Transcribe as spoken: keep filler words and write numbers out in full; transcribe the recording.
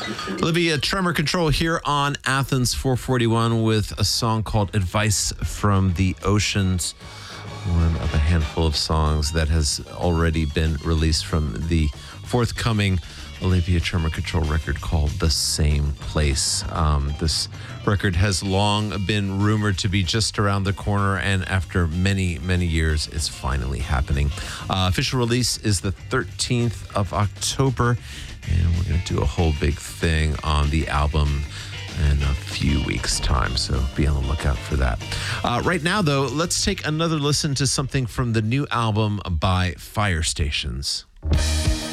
Olivia Tremor Control here on Athens four forty-one with a song called Advice from the Oceans, one of a handful of songs that has already been released from the forthcoming Olivia Tremor Control record called The Same Place. Um, this record has long been rumored to be just around the corner, and after many, many years, it's finally happening. Uh, official release is the thirteenth of October, and we're going to do a whole big thing on the album in a few weeks' time, so be on the lookout for that. Uh, right now, though, let's take another listen to something from the new album by Fire Stations.